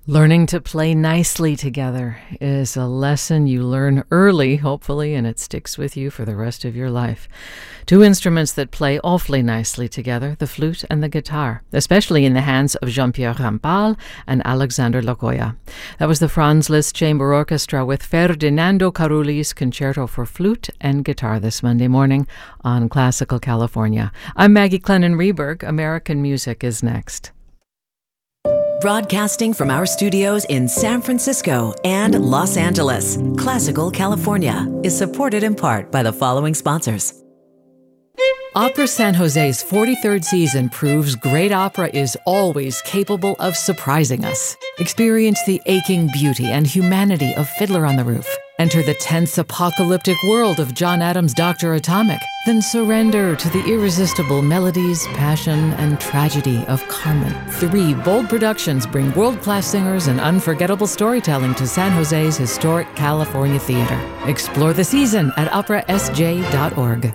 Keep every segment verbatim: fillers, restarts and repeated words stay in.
Learning to play nicely together is a lesson you learn early, hopefully, and it sticks with you for the rest of your life. Two instruments that play awfully nicely together, the flute and the guitar, especially in the hands of Jean-Pierre Rampal and Alexander Logoya. That was the Franz Liszt Chamber Orchestra with Ferdinando Carulli's Concerto for Flute and Guitar this Monday morning on Classical California. I'm Maggie Clennon-Reberg. American Music is next. Broadcasting from our studios in San Francisco and Los Angeles, Classical California is supported in part by the following sponsors. Opera San Jose's forty-third season proves great opera is always capable of surprising us. Experience the aching beauty and humanity of Fiddler on the Roof. Enter the tense apocalyptic world of John Adams' Doctor Atomic. Then surrender to the irresistible melodies, passion, and tragedy of Carmen. Three bold productions bring world-class singers and unforgettable storytelling to San Jose's historic California theater. Explore the season at opera s j dot org.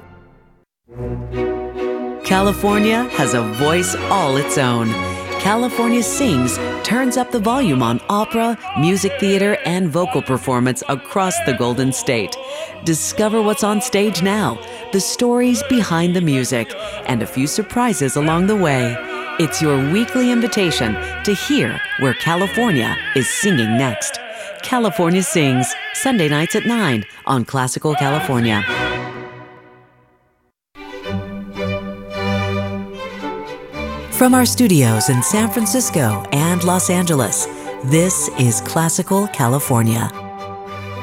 California has a voice all its own. California Sings turns up the volume on opera, music theater, and vocal performance across the Golden State. Discover what's on stage now, the stories behind the music, and a few surprises along the way. It's your weekly invitation to hear where California is singing next. California Sings, Sunday nights at nine on Classical California. From our studios in San Francisco and Los Angeles, this is Classical California.